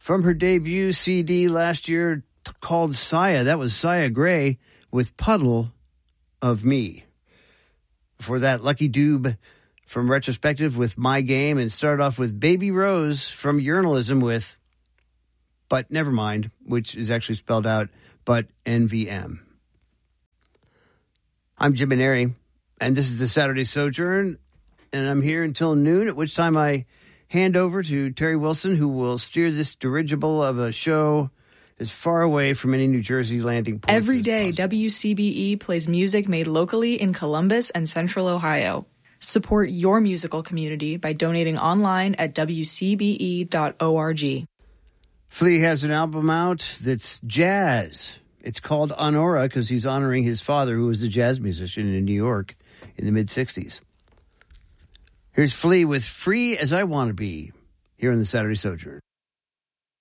From her debut CD last year called Saya, that was Saya Gray with Puddle of Me. Before that, Lucky Dube from Retrospective with My Game, and started off with Baby Rose from Urinalism with But Never Mind, which is actually spelled out But NVM. I'm Jim Maneri, and this is the Saturday Sojourn, and I'm here until noon, at which time I hand over to Terry Wilson, who will steer this dirigible of a show as far away from any New Jersey landing point. Every day, WCBE plays music made locally in Columbus and Central Ohio. Support your musical community by donating online at wcbe.org. Flea has an album out that's jazz. It's called Honora because he's honoring his father, who was a jazz musician in New York in the mid-'60s. Here's Flea with Free as I Want to Be, here in the Saturday Sojourn.